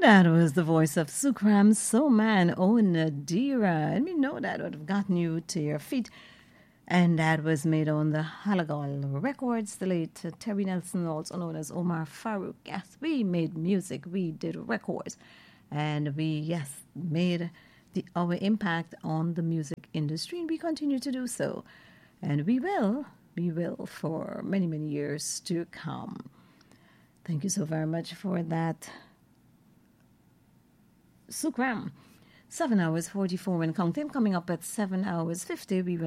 That was the voice of Sukram Soman Onadira. And we know that would have gotten you to your feet. And that was made on the Halagal Records. The late Terry Nelson, also known as Omar Farouk. Yes, we made music. We did records. And we, yes, made our impact on the music industry. And we continue to do so. And we will for many, many years to come. Thank you so very much for that. Sukram. 7 hours 44 and counting. Coming up at 7 hours 50, we will